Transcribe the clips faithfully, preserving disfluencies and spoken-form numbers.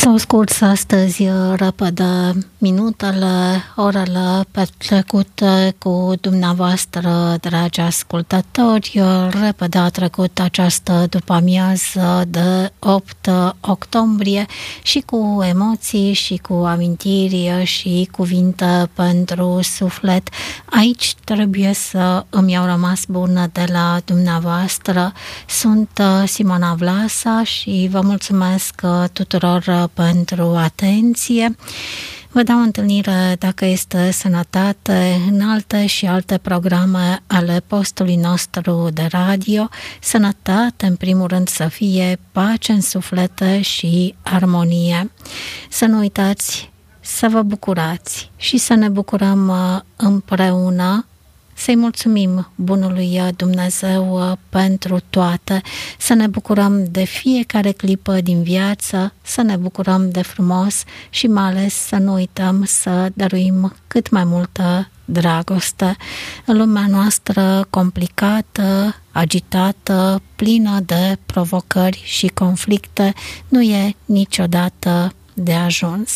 S-au scurs astăzi repede minutele, orele petrecute cu dumneavoastră, dragi ascultători. Repede a trecut această după-amiază de opt octombrie și cu emoții și cu amintiri și cuvinte pentru suflet. Aici trebuie să îmi iau rămas bună de la dumneavoastră. Sunt Simona Vlasa și vă mulțumesc tuturor pentru atenție. Vă dau întâlnire, dacă este sănătate, în alte și alte programe ale postului nostru de radio. Sănătate, în primul rând, să fie, pace în suflete și armonie. Să nu uitați să vă bucurați și să ne bucurăm împreună. Să-i mulțumim bunului Dumnezeu pentru toate, să ne bucurăm de fiecare clipă din viață, să ne bucurăm de frumos și mai ales să nu uităm să dăruim cât mai multă dragoste. În lumea noastră complicată, agitată, plină de provocări și conflicte, nu e niciodată de ajuns.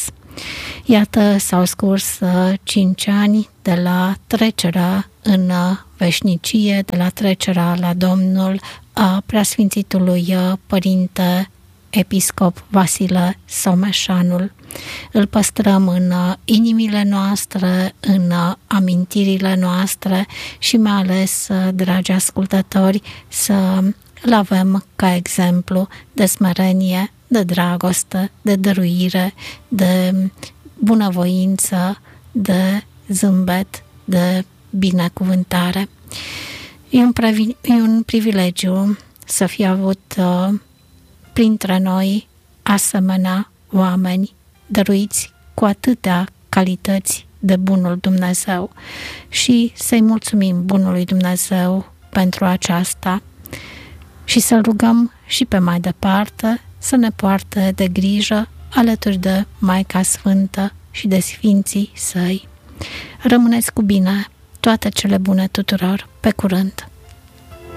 Iată, s-au scurs cinci ani de la trecerea în veșnicie, de la trecerea la Domnul a preasfințitului Părinte Episcop Vasile Someșanul. Îl păstrăm în inimile noastre, în amintirile noastre și mai ales, dragi ascultători, să îl avem ca exemplu de smerenie, de dragoste, de dăruire, de bunăvoință, de zâmbet, de binecuvântare. E un, previ- e un privilegiu să fie avut uh, printre noi asemenea oameni dăruiți cu atâtea calități de bunul Dumnezeu și să-i mulțumim bunului Dumnezeu pentru aceasta și să-l rugăm și pe mai departe să ne poarte de grijă alături de Maica Sfântă și de Sfinții Săi. Rămâneți cu bine, toate cele bune tuturor, pe curând!